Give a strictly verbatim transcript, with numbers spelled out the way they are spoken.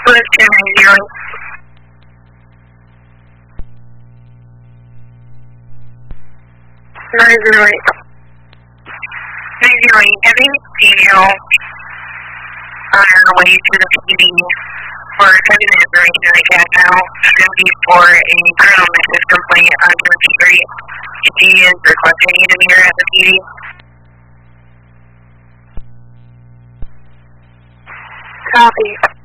was ten ninety. nine zero eight. nine zero eight, having female on her way to the P D for driving the information in the cat now. It's going to be for a criminal nexus complaint on Tennessee Street. She is requesting you to meet her at the P D. Copy.